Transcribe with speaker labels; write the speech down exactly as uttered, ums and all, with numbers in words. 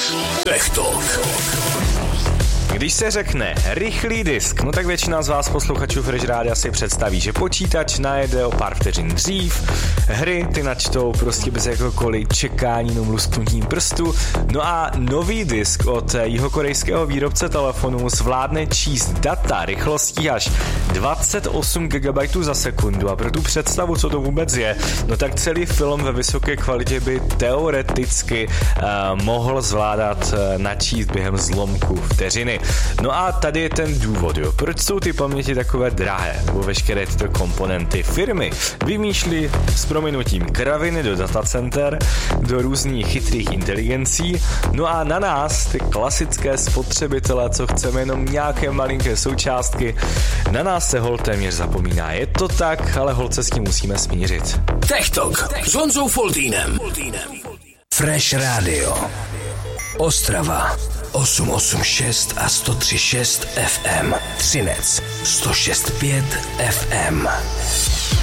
Speaker 1: Tech Talk.
Speaker 2: Když se řekne rychlý disk, no tak většina z vás posluchačů Fresh Rádia si představí, že počítač najede o pár vteřin dřív, hry ty načtou prostě bez jakéhokoliv čekání nebo lusknutím prstu, no a nový disk od jihokorejského výrobce telefonů zvládne číst data rychlostí až dvacet osm gigabajtů za sekundu a pro tu představu, co to vůbec je, no tak celý film ve vysoké kvalitě by teoreticky uh, mohl zvládat uh, načíst během zlomku vteřiny. No a tady je ten důvod, jo. Proč jsou ty paměti takové drahé, nebo veškeré tyto komponenty. Firmy vymýšlí s prominutím kraviny do datacenter, do různých chytrých inteligencí, no a na nás, ty klasické spotřebitele, co chceme jenom nějaké malinké součástky, na nás se hol téměř zapomíná. Je to tak, ale hol se s tím musíme smířit.
Speaker 1: Tech Talk s Honzou Foltýnem. Fresh Radio. Ostrava osm osm šest a sto tři šest ef em. Třinec sto šest pět ef em.